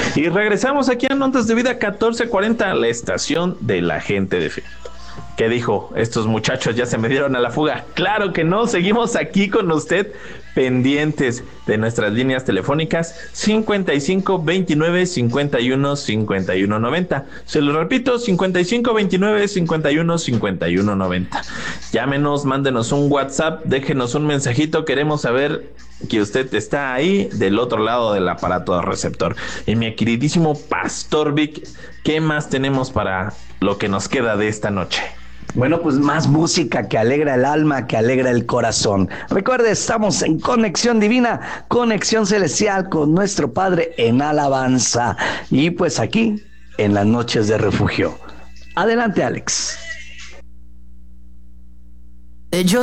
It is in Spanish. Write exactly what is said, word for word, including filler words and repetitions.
Y regresamos aquí a Ondas de Vida catorce cuarenta, la estación de la gente de fe. ¿Qué dijo? Estos muchachos ya se me dieron a la fuga. Claro que no, seguimos aquí con usted, pendientes de nuestras líneas telefónicas cincuenta y cinco veintinueve cincuenta y uno cincuenta y uno noventa. Se lo repito, cincuenta y cinco veintinueve cincuenta y uno cincuenta y uno noventa. Llámenos, mándenos un WhatsApp, déjenos un mensajito, queremos saber que usted está ahí del otro lado del aparato receptor. Y mi queridísimo Pastor Vic, ¿qué más tenemos para lo que nos queda de esta noche? Bueno, pues más música que alegra el alma, que alegra el corazón. Recuerde, estamos en conexión divina, conexión celestial con nuestro Padre en alabanza. Y pues aquí, en las noches de refugio. Adelante, Alex. Yo